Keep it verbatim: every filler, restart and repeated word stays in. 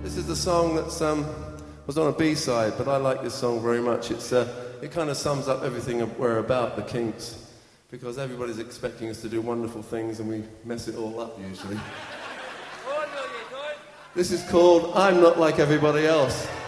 This is the song that's um, was on a B-side, but I like this song very much. It's uh, it kind of sums up everything we're about, the Kinks, because everybody's expecting us to do wonderful things and we mess it all up usually. This is called I'm Not Like Everybody Else.